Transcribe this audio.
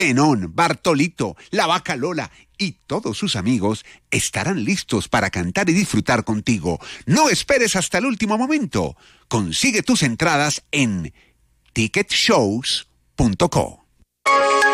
Enón, Bartolito, la Vaca Lola y todos sus amigos estarán listos para cantar y disfrutar contigo. No esperes hasta el último momento. Consigue tus entradas en ticketshows.co.